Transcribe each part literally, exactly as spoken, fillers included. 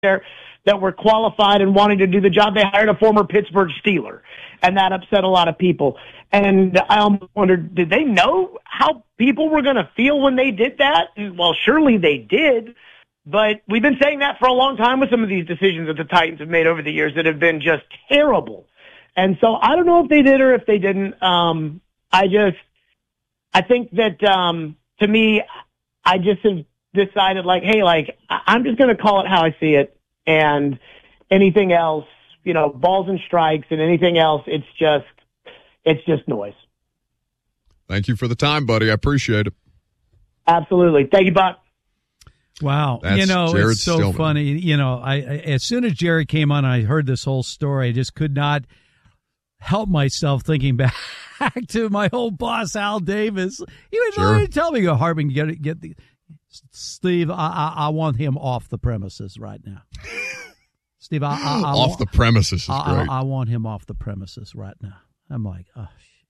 there that were qualified and wanting to do the job. They hired a former Pittsburgh Steeler, and that upset a lot of people. And I almost wondered, did they know how people were going to feel when they did that? Well, surely they did. But we've been saying that for a long time with some of these decisions that the Titans have made over the years that have been just terrible. And so I don't know if they did or if they didn't. Um, I just, I think that, um, to me, I just have decided, like, hey, like, I'm just going to call it how I see it. And anything else, you know, balls and strikes and anything else, it's just, it's just noise. Thank you for the time, buddy. I appreciate it. Absolutely. Thank you, Buck. Wow. That's you know, Jared it's so Stillman. funny. You know, I, I as soon as Jared came on, I heard this whole story. I just could not help myself thinking back to my old boss, Al Davis. He would Sure. tell me, go, Harbin, get, get the, Steve, I, I, I want him off the premises right now. Steve, I, I, I off want, the premises is I, great. I, I want him off the premises right now. I'm like, oh, shit.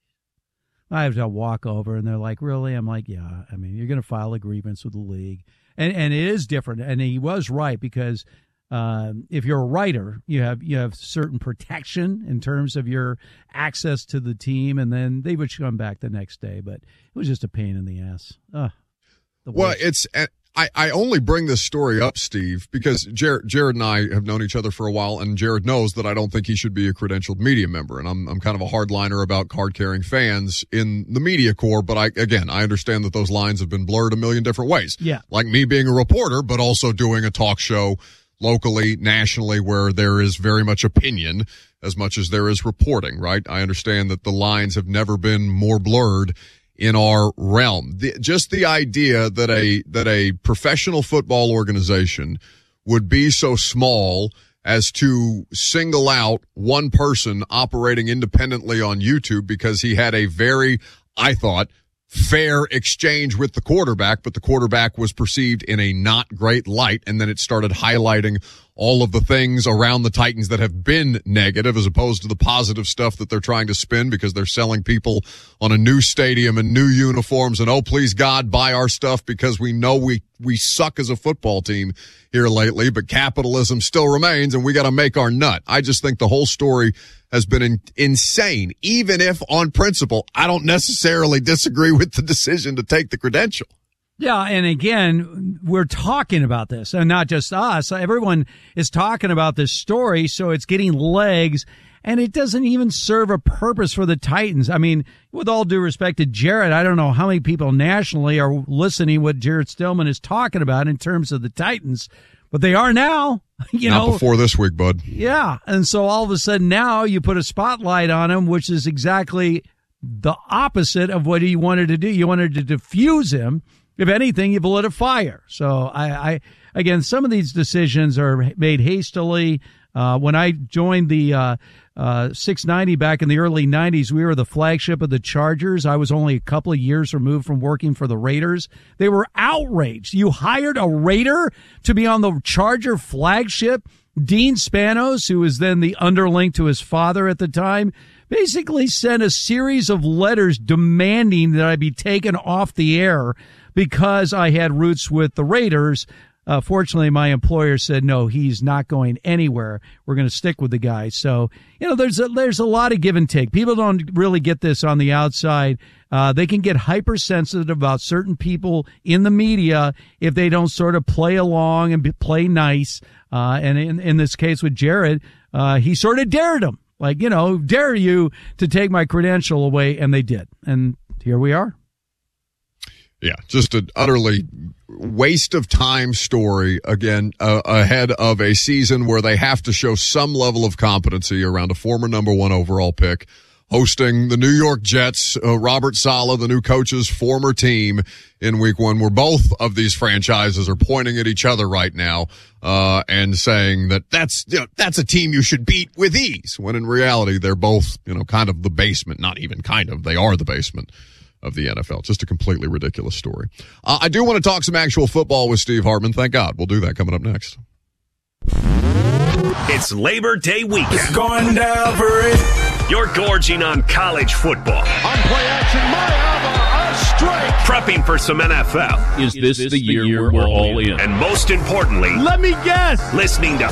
I have to walk over, and they're like, really? I'm like, yeah. I mean, you're going to file a grievance with the league. And and it is different. And he was right, because um, if you're a writer, you have you have certain protection in terms of your access to the team, and then they would come back the next day. But it was just a pain in the ass. Ugh, the Well, worst. it's I, I only bring this story up, Steve, because Jared, Jared and I have known each other for a while, and Jared knows that I don't think he should be a credentialed media member, and I'm I'm kind of a hardliner about card-carrying fans in the media corps. But I again, I understand that those lines have been blurred a million different ways. Yeah, like me being a reporter, but also doing a talk show locally, nationally, where there is very much opinion as much as there is reporting. Right? I understand that the lines have never been more blurred in our realm. The, just the idea that a that a professional football organization would be so small as to single out one person operating independently on YouTube because he had a very, I thought, fair exchange with the quarterback, but the quarterback was perceived in a not great light, and then it started highlighting all of the things around the Titans that have been negative as opposed to the positive stuff that they're trying to spin because they're selling people on a new stadium and new uniforms and, oh, please God, buy our stuff because we know we, we suck as a football team here lately, but capitalism still remains and we got to make our nut. I just think the whole story has been in, insane, even if on principle, I don't necessarily disagree with the decision to take the credential. Yeah, and again, we're talking about this, and not just us. Everyone is talking about this story, so it's getting legs, and it doesn't even serve a purpose for the Titans. I mean, with all due respect to Jared, I don't know how many people nationally are listening what Jared Stillman is talking about in terms of the Titans, but they are now. You Not know, before this week, bud. Yeah, and so all of a sudden now you put a spotlight on him, which is exactly the opposite of what he wanted to do. You wanted to diffuse him. If anything, you've lit a fire. So I, I, again, some of these decisions are made hastily. Uh, when I joined the, uh, uh, six ninety back in the early nineties, we were the flagship of the Chargers. I was only a couple of years removed from working for the Raiders. They were outraged. You hired a Raider to be on the Charger flagship. Dean Spanos, who was then the underling to his father at the time, basically sent a series of letters demanding that I be taken off the air because I had roots with the Raiders. Uh, fortunately, my employer said, no, he's not going anywhere. We're going to stick with the guy. So, you know, there's a, there's a lot of give and take. People don't really get this on the outside. Uh, they can get hypersensitive about certain people in the media if they don't sort of play along and be, play nice. Uh, and in, in this case with Jared, uh, he sort of dared him. Like, you know, dare you to take my credential away, and they did. And here we are. Yeah, just an utterly waste of time story, again, uh, ahead of a season where they have to show some level of competency around a former number one overall pick, hosting the New York Jets, uh, Robert Saleh, the new coach's former team in week one, where both of these franchises are pointing at each other right now, uh, and saying that that's, you know, that's a team you should beat with ease, when in reality, they're both, you know, kind of the basement, not even kind of, they are the basement of the N F L. Just a completely ridiculous story. Uh, I do want to talk some actual football with Steve Hartman. Thank God. We'll do that coming up next. It's Labor Day weekend. It's going down for it. You're gorging on college football. On play action, Mayava, a strike. prepping for some N F L. Is this the year we're all in? And most importantly, Let me guess. listening to